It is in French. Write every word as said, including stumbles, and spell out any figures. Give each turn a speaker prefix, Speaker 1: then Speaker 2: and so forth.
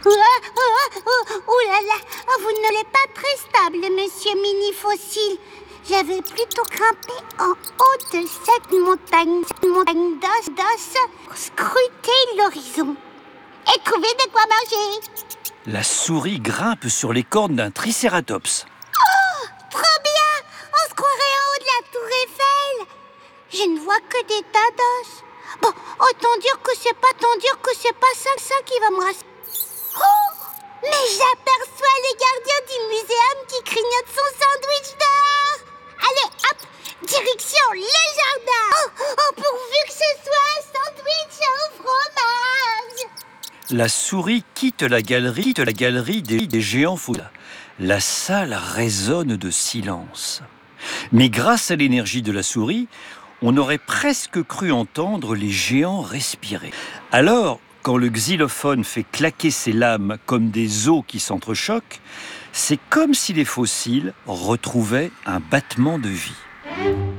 Speaker 1: Oh, oh, oh, oh là là, oh, vous n'êtes pas très stable, monsieur Mini-Fossile. J'avais plutôt grimpé en haut de cette montagne, cette montagne d'os, d'os, pour scruter l'horizon et trouver de quoi manger.
Speaker 2: La souris grimpe sur les cornes d'un tricératops.
Speaker 1: Oh, trop bien! On se croirait en haut de la tour Eiffel. Je ne vois que des tas d'os. Bon, autant dire que c'est pas, tant dire que c'est pas ça, ça qui va me rassurer. Oh, mais j'aperçois le gardien du muséum qui grignote son sandwich dehors. Allez, hop, direction le jardin. Oh, oh, pourvu que ce soit un sandwich au fromage.
Speaker 2: La souris quitte la galerie, quitte la galerie des, des géants fous. La salle résonne de silence. Mais grâce à l'énergie de la souris, on aurait presque cru entendre les géants respirer. Alors, quand le xylophone fait claquer ses lames comme des os qui s'entrechoquent, c'est comme si les fossiles retrouvaient un battement de vie.